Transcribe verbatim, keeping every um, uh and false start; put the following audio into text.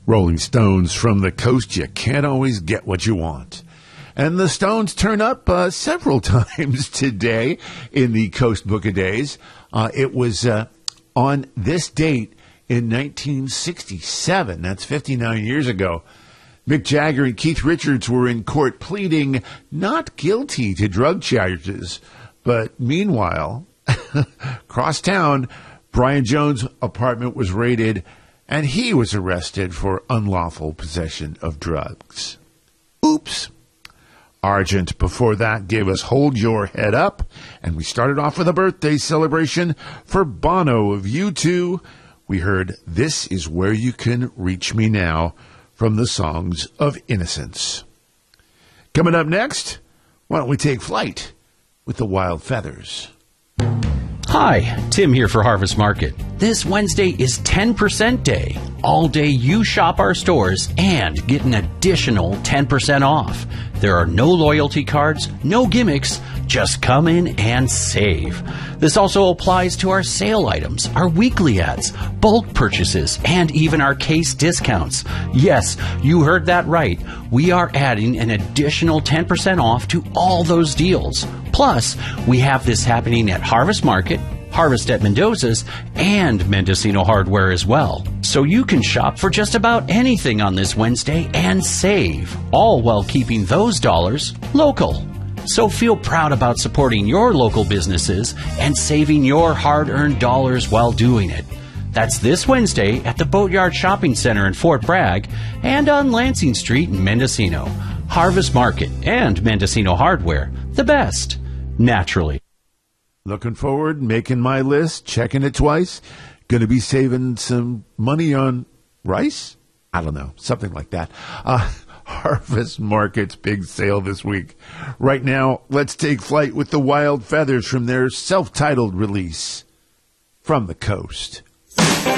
Rolling Stones from the coast, you can't always get what you want. And the Stones turn up uh, several times today in the Coast Book of Days. Uh, it was uh, on this date in nineteen sixty-seven. That's fifty-nine years ago. Mick Jagger and Keith Richards were in court pleading not guilty to drug charges. But meanwhile, across town, Brian Jones' apartment was raided, and he was arrested for unlawful possession of drugs. Oops. Argent, before that, gave us Hold Your Head Up, and we started off with a birthday celebration for Bono of U two. We heard This Is Where You Can Reach Me Now from the Songs of Innocence. Coming up next, why don't we take flight with the Wild Feathers? Hi, Tim here for Harvest Market. This Wednesday is ten percent day. All day you shop our stores and get an additional ten percent off. There are no loyalty cards, no gimmicks, just come in and save. This also applies to our sale items, our weekly ads, bulk purchases, and even our case discounts. Yes, you heard that right. We are adding an additional ten percent off to all those deals. Plus, we have this happening at Harvest Market, Harvest at Mendoza's, and Mendocino Hardware as well. So you can shop for just about anything on this Wednesday and save, all while keeping those dollars local. So feel proud about supporting your local businesses and saving your hard-earned dollars while doing it. That's this Wednesday at the Boatyard Shopping Center in Fort Bragg and on Lansing Street in Mendocino. Harvest Market and Mendocino Hardware, the best, naturally. Looking forward, making my list, checking it twice. Going to be saving some money on rice? I don't know, something like that. Uh, Harvest Market's big sale this week. Right now, let's take flight with the Wild Feathers from their self-titled release, From the Coast.